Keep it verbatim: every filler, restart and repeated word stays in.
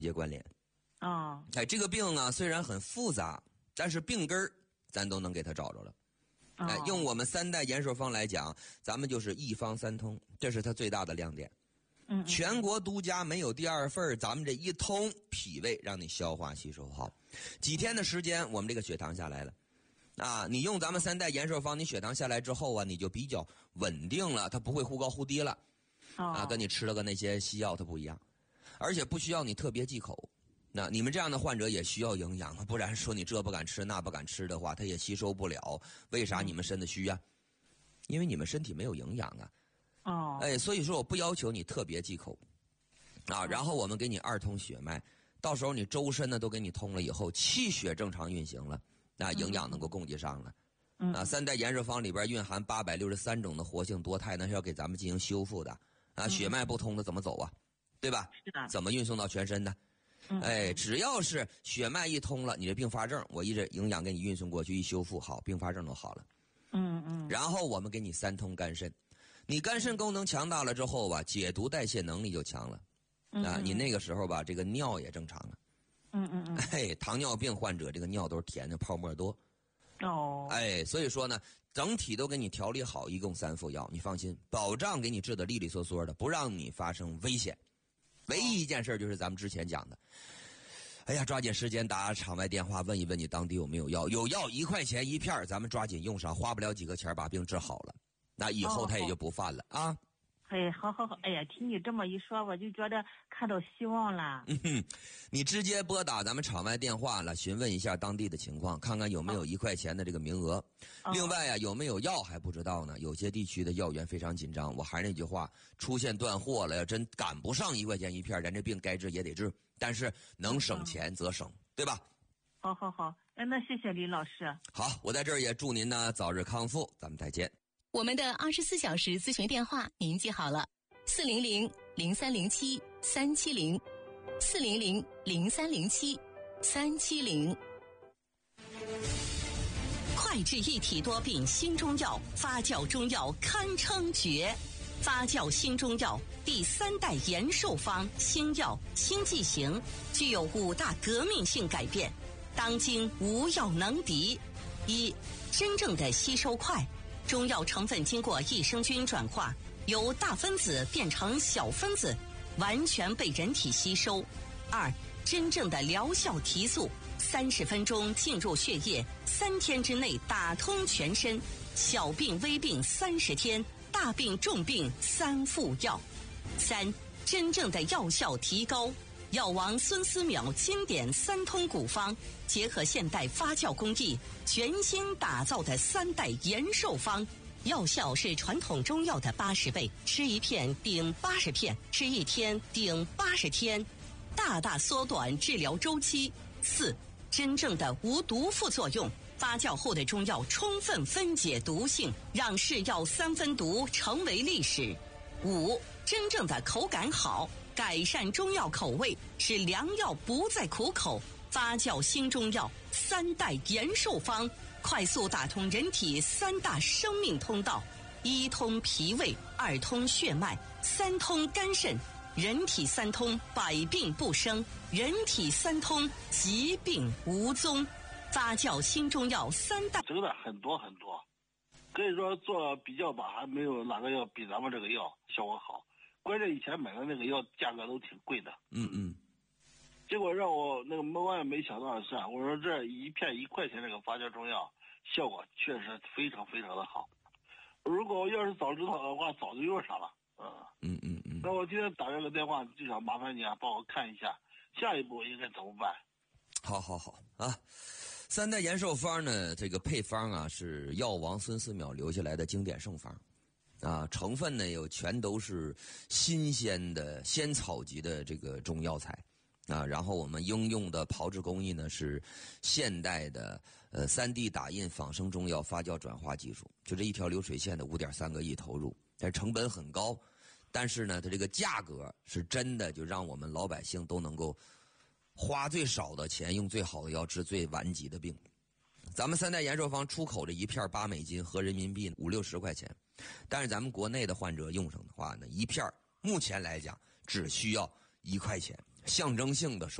接关联。 哦， 哎，这个病啊虽然很复杂，但是病根儿咱都能给它找着了。哎，用我们三代延寿方来讲，咱们就是一方三通，这是它最大的亮点。 嗯， 全国独家，没有第二份，咱们这一通脾胃让你消化吸收好，几天的时间，我们这个血糖下来了。啊，你用咱们三代延寿方，你血糖下来之后啊，你就比较稳定了，它不会忽高忽低了。啊，跟你吃了个那些西药它不一样，而且不需要你特别忌口。那你们这样的患者也需要营养，不然说你这不敢吃那不敢吃的话，他也吸收不了。为啥你们身子虚啊？因为你们身体没有营养啊。 哦， 哎，所以说我不要求你特别忌口啊，然后我们给你二通血脉，到时候你周身呢都给你通了以后，气血正常运行了，那营养能够供给上了。 嗯啊，三代延寿方里边蕴含八百六十三种的活性多肽，那是要给咱们进行修复的啊。血脉不通的怎么走啊？对吧？ 是的。 怎么运送到全身的？哎，只要是血脉一通了，你这并发症我一直营养给你运送过去，一修复好，并发症都好了。 嗯嗯。 然后我们给你三通肝肾，你肝肾功能强大了之后吧，解毒代谢能力就强了。 嗯、 啊，你那个时候吧，这个尿也正常了。 嗯嗯嗯。 哎，糖尿病患者这个尿都是甜的，泡沫多。 哦。 哎，所以说呢，整体都给你调理好，一共三副药，你放心，保障给你治得利利索索的，不让你发生危险。唯一一件事就是咱们之前讲的，哎呀，抓紧时间打场外电话问一问你当地有没有药，有药一块钱一片，咱们抓紧用上，花不了几个钱把病治好了，那以后他也就不犯了、哦、啊。 哎，好好好，哎呀，听你这么一说，我就觉得看到希望了。 嗯哼，你直接拨打咱们场外电话了，询问一下当地的情况，看看有没有一块钱的这个名额。哦、另外呀、啊，有没有药还不知道呢？有些地区的药源非常紧张。我还是那句话，出现断货了，要真赶不上一块钱一片，咱这病该治也得治。但是能省钱则省，对吧？ 好好好，哎，那谢谢李老师。 好，我在这儿也祝您呢早日康复，咱们再见。 我们的二十四小时咨询电话您记好了，四零零零三零七三七零，四零零零三零七三七零。 快治一体多病新中药，发酵中药堪称绝。发酵新中药第三代延寿方新药新剂型，具有五大革命性改变，当今无药能敌。一、真正的吸收快，中药成分经过益生菌转化，由大分子变成小分子，完全被人体吸收。二、真正的疗效提速，三十分钟进入血液，三天之内打通全身，小病微病三十天，大病重病三副药。三、真正的药效提高，药王孙思邈经典三通古方，结合现代发酵工艺，全新打造的三代延寿方，药效是传统中药的八十倍，吃一片顶八十片，吃一天顶八十天，大大缩短治疗周期。四、真正的无毒副作用，发酵后的中药充分分解毒性，让是药三分毒成为历史。五、真正的口感好，改善中药口味，使良药不再苦口。发酵新中药三代延寿方，快速打通人体三大生命通道：一通脾胃，二通血脉，三通肝肾。人体三通，百病不生；人体三通，疾病无踪。发酵新中药三大， 真的很多很多，可以说做比较吧，还没有哪个药比咱们这个药效果好。关键以前买的那个药价格都挺贵的， 嗯嗯。 结果让我那个万万没想到的是，我说这一片一块钱这个发酵中药效果确实非常非常的好。如果要是早知道的话，早就用上了。 嗯嗯嗯。 那我今天打这个电话，就想麻烦你啊，帮我看一下下一步应该怎么办。 好好好啊，三代延寿方呢，这个配方啊是药王孙思邈留下来的经典圣方，啊，成分呢有全都是新鲜的仙草级的这个中药材。啊，然后我们应用的炮制工艺呢是现代的呃 三 D 打印仿生中药发酵转化技术，就这一条流水线的 五点三个亿投入，但成本很高，但是呢它这个价格是真的就让我们老百姓都能够花最少的钱用最好的药治最顽疾的病。咱们三代延寿方出口这一片八美金，合人民币五六十块钱，但是咱们国内的患者用上的话呢，一片目前来讲只需要一块钱， 象征性的说。